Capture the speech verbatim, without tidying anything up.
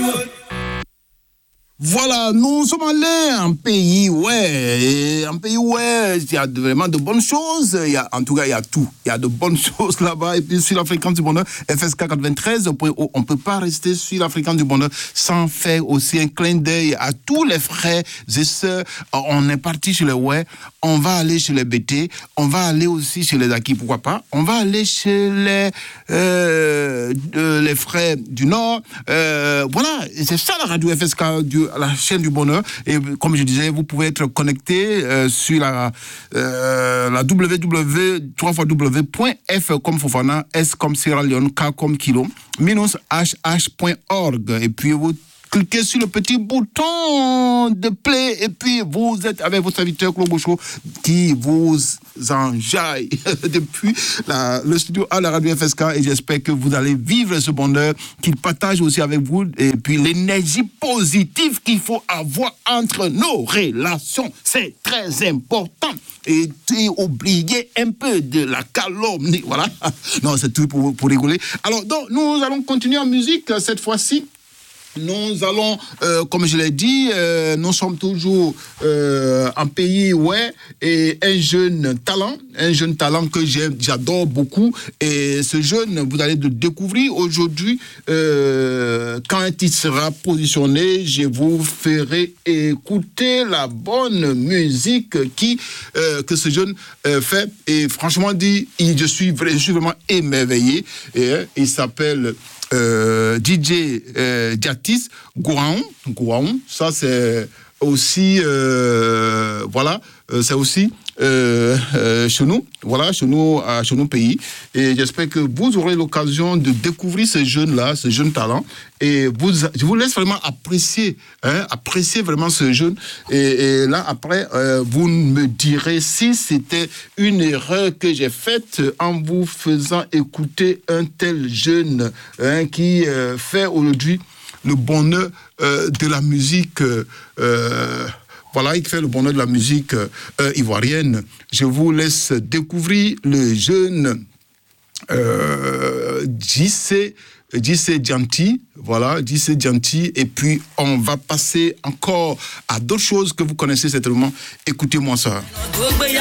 Voilà, nous sommes allés en pays, ouais, un pays où il y a vraiment de bonnes choses. Il y a, en tout cas, il y a tout. Il y a de bonnes choses là-bas. Et puis sur la fréquence du bonheur, F S K quatre-vingt-treize, on ne peut pas rester sur la fréquence du bonheur sans faire aussi un clin d'œil à tous les frères et sœurs. On est parti chez les ouais, on va aller chez les B T, on va aller aussi chez les Aki, pourquoi pas. On va aller chez les, euh, euh, les frères du Nord. Euh, voilà, c'est ça la radio F S K du la chaîne du bonheur. Et comme je disais, vous pouvez être connecté euh, sur la, euh, la w w w point f comme Fofana, S comme Sierra Leone, K comme Kilo, minus h h point org. Et puis vous cliquez sur le petit bouton de play et puis vous êtes avec votre serviteur Claude Bouchot qui vous enjaille depuis la, le studio à la radio F S K, et j'espère que vous allez vivre ce bonheur, qu'il partage aussi avec vous, et puis l'énergie positive qu'il faut avoir entre nos relations, c'est très important. Et, et oubliez un peu de la calomnie, voilà. Non, c'est tout pour, pour rigoler. Alors, donc, nous allons continuer en musique cette fois-ci. Nous allons, euh, comme je l'ai dit, euh, nous sommes toujours euh, un pays, ouais, et un jeune talent, un jeune talent que j'adore beaucoup. Et ce jeune, vous allez le découvrir aujourd'hui. Euh, quand il sera positionné, je vous ferai écouter la bonne musique qui, euh, que ce jeune euh, fait. Et franchement dit, je suis, je suis vraiment émerveillé. Et, euh, il s'appelle... Euh, D J euh, Jatis Gouaon, Gouaon, ça c'est aussi euh, voilà, euh, c'est aussi euh, euh, chez nous, voilà, chez nous, à, chez nos pays. Et j'espère que vous aurez l'occasion de découvrir ce jeune-là, ce jeune talent. Et vous, je vous laisse vraiment apprécier, hein, apprécier vraiment ce jeune. Et, et là, après, euh, vous me direz si c'était une erreur que j'ai faite en vous faisant écouter un tel jeune, hein, qui euh, fait aujourd'hui le bonheur euh, de la musique. Euh, voilà, il fait le bonheur de la musique euh, ivoirienne. Je vous laisse découvrir le jeune euh, J C J C Djanti, voilà, J C Djanti, et puis on va passer encore à d'autres choses que vous connaissez certainement. Écoutez-moi ça.